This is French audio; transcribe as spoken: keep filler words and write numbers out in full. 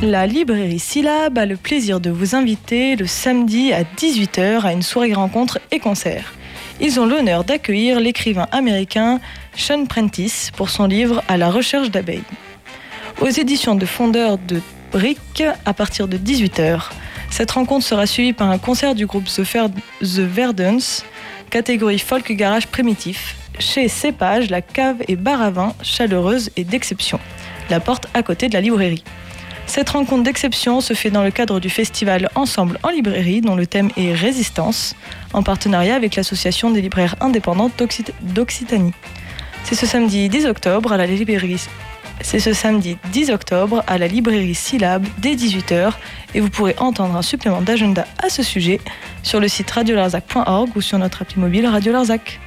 La librairie Syllab a le plaisir de vous inviter le samedi à dix-huit heures à une soirée rencontre et concert. Ils ont l'honneur d'accueillir l'écrivain américain Sean Prentice pour son livre « À la recherche d'abeilles ». Aux éditions de Fondeur de Brick à partir de dix-huit heures. Cette rencontre sera suivie par un concert du groupe The, Fer- The Verdants, catégorie folk garage primitif, chez Cépage, la cave et bar à vin chaleureuse et d'exception. La porte à côté de la librairie. Cette rencontre d'exception se fait dans le cadre du festival Ensemble en librairie, dont le thème est Résistance, en partenariat avec l'association des libraires indépendantes d'Occit- d'Occitanie. C'est ce samedi dix octobre à la librairie. C'est ce samedi dix octobre à la librairie Syllab dès dix-huit heures et vous pourrez entendre un supplément d'agenda à ce sujet sur le site radio larzac point org ou sur notre appli mobile Radio Larzac.